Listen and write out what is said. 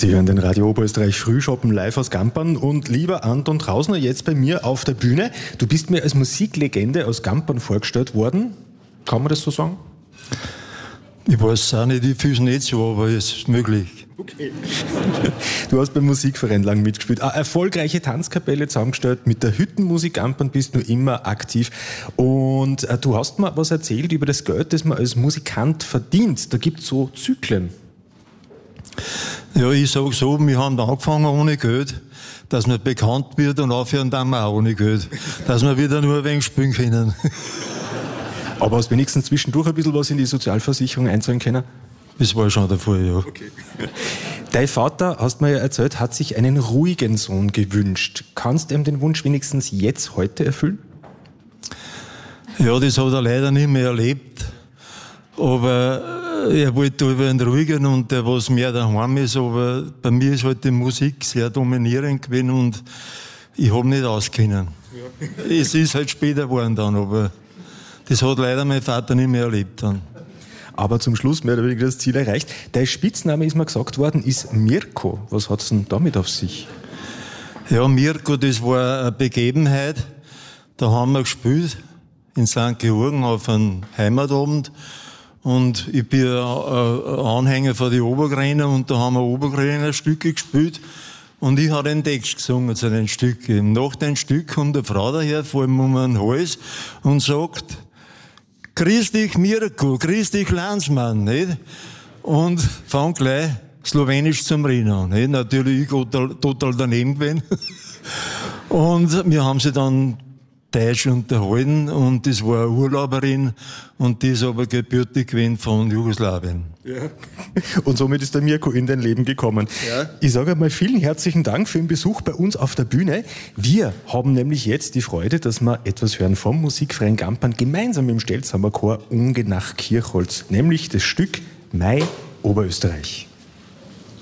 Sie hören den Radio Oberösterreich Frühschoppen live aus Gampern und lieber Anton Trausner, jetzt bei mir auf der Bühne. Du bist mir als Musiklegende aus Gampern vorgestellt worden. Kann man das so sagen? Ich weiß auch nicht, ich fühle es nicht so, aber es ist möglich. Okay. Du hast beim Musikverein lang mitgespielt, eine erfolgreiche Tanzkapelle zusammengestellt, mit der Hüttenmusik Gampern bist du immer aktiv und du hast mir was erzählt über das Geld, das man als Musikant verdient. Da gibt es so Zyklen. Ja, ich sage so, wir haben angefangen ohne Geld, dass man bekannt wird und aufhören dann wir auch ohne Geld, dass wir wieder nur ein wenig spielen können. Aber hast wenigstens zwischendurch ein bisschen was in die Sozialversicherung einzahlen können? Das war schon der Fall, ja. Okay. Dein Vater, hast mir ja erzählt, hat sich einen ruhigen Sohn gewünscht. Kannst du ihm den Wunsch wenigstens jetzt, heute erfüllen? Ja, das hat er leider nicht mehr erlebt. Aber er wollte über einen ruhigen und der was mehr daheim ist. Aber bei mir ist halt die Musik sehr dominierend gewesen und ich habe nicht auskennen. Ja. Es ist halt später geworden dann, aber das hat leider mein Vater nicht mehr erlebt dann. Aber zum Schluss mehr oder weniger das Ziel erreicht. Dein Spitzname, ist mir gesagt worden, ist Mirko. Was hat es denn damit auf sich? Ja, Mirko, das war eine Begebenheit. Da haben wir gespielt in St. Georgen auf einem Heimatabend. Und ich bin ein Anhänger von den Obergräner und da haben wir Obergräner Stücke gespielt. Und ich habe den Text gesungen zu den Stücken. Nach dem Stück kommt eine Frau daher, vor allem um den Hals und sagt: Grüß dich Mirko, grüß dich Landsmann, nicht? Und fang gleich Slowenisch zum Reden an, nicht? Natürlich total daneben gewesen. Und wir haben sie dann Deutsch unterhalten und das war eine Urlauberin und die ist aber gebürtig gewesen von Jugoslawien. Ja. Und somit ist der Mirko in dein Leben gekommen. Ja. Ich sage einmal vielen herzlichen Dank für den Besuch bei uns auf der Bühne. Wir haben nämlich jetzt die Freude, dass wir etwas hören vom Musikverein Gampern gemeinsam mit dem Stelzhammer Chor Unge nach Kirchholz, nämlich das Stück Mai Oberösterreich.